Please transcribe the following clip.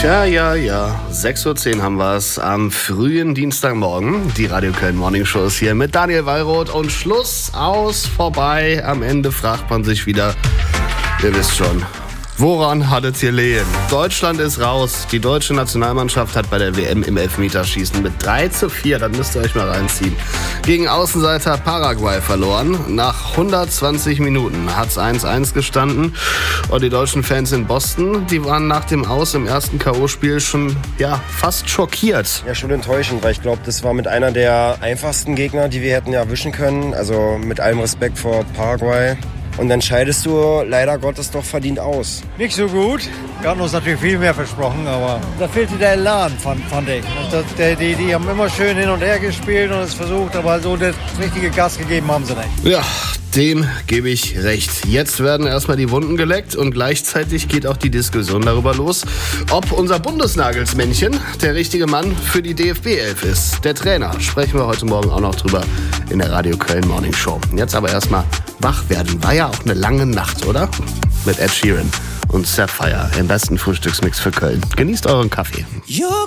Ja. 6:10 Uhr haben wir es am frühen Dienstagmorgen. Die Radio Köln Morning Show ist hier mit Daniel Wallroth und Schluss, aus, vorbei. Am Ende fragt man sich wieder, ihr wisst schon, woran hat es gelegen? Deutschland ist raus. Die deutsche Nationalmannschaft hat bei der WM im Elfmeterschießen mit 3:4, das müsst ihr euch mal reinziehen, gegen Außenseiter Paraguay verloren. Nach 120 Minuten hat es 1:1 gestanden. Und die deutschen Fans in Boston, die waren nach dem Aus im ersten K.O.-Spiel schon fast schockiert. Ja, schon enttäuschend, weil ich glaube, das war mit einer der einfachsten Gegner, die wir hätten erwischen können. Also mit allem Respekt vor Paraguay. Und dann scheidest du leider Gottes doch verdient aus. Nicht so gut. Wir hatten uns natürlich viel mehr versprochen, aber da fehlte der Elan, fand ich. Und die haben immer schön hin und her gespielt und es versucht, aber so das richtige Gas gegeben haben sie nicht. Ja, dem gebe ich recht. Jetzt werden erstmal die Wunden geleckt und gleichzeitig geht auch die Diskussion darüber los, ob unser Bundesnagelsmännchen der richtige Mann für die DFB-Elf ist. Der Trainer, sprechen wir heute Morgen auch noch drüber in der Radio Köln Morning Show. Jetzt aber erstmal wach werden. War ja auch eine lange Nacht, oder? Mit Ed Sheeran und Sapphire im besten Frühstücksmix für Köln. Genießt euren Kaffee.